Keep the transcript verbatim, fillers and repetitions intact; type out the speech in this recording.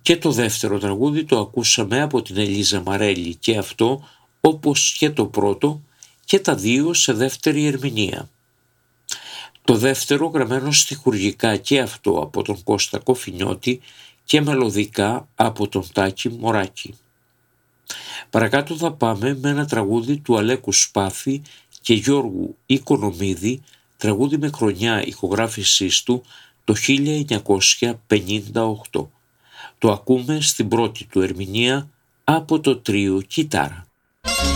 Και το δεύτερο τραγούδι το ακούσαμε από την Ελίζα Μαρέλη και αυτό, όπως και το πρώτο, και τα δύο σε δεύτερη ερμηνεία. Το δεύτερο γραμμένο στιχουργικά και αυτό από τον Κώστα Κοφινιώτη και μελωδικά από τον Τάκη Μωράκη. Παρακάτω θα πάμε με ένα τραγούδι του Αλέκου Σπάθη και Γιώργου Οικονομίδη, τραγούδι με χρονιά ηχογράφησής του το χίλια εννιακόσια πενήντα οκτώ. Το ακούμε στην πρώτη του ερμηνεία από το τρίο Κιτάρα.